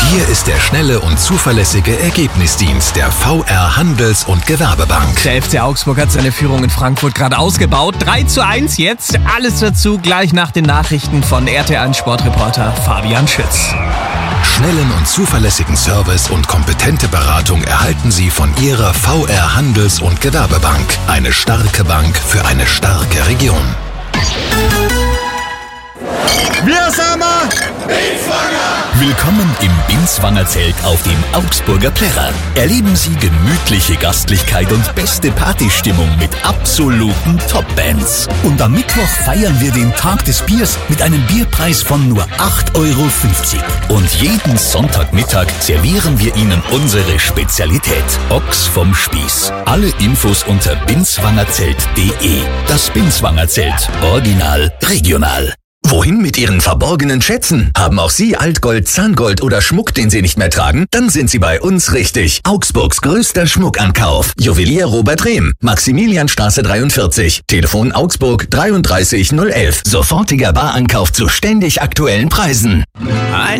Hier ist der schnelle und zuverlässige Ergebnisdienst der VR Handels- und Gewerbebank. Der FC Augsburg hat seine Führung in Frankfurt gerade ausgebaut. 3:1 jetzt. Alles dazu gleich nach den Nachrichten von RTL-Sportreporter Fabian Schütz. Schnellen und zuverlässigen Service und kompetente Beratung erhalten Sie von Ihrer VR Handels- und Gewerbebank. Eine starke Bank für eine starke Region. Wir sind Willkommen im Binswanger Zelt auf dem Augsburger Plärrer. Erleben Sie gemütliche Gastlichkeit und beste Partystimmung mit absoluten Top-Bands. Und am Mittwoch feiern wir den Tag des Biers mit einem Bierpreis von nur 8,50 €. Und jeden Sonntagmittag servieren wir Ihnen unsere Spezialität: Ochs vom Spieß. Alle Infos unter binswangerzelt.de. Das Binswanger Zelt. Original, regional. Wohin mit Ihren verborgenen Schätzen? Haben auch Sie Altgold, Zahngold oder Schmuck, den Sie nicht mehr tragen? Dann sind Sie bei uns richtig. Augsburgs größter Schmuckankauf. Juwelier Robert Rehm, Maximilianstraße 43. Telefon Augsburg 33 011. Sofortiger Barankauf zu ständig aktuellen Preisen.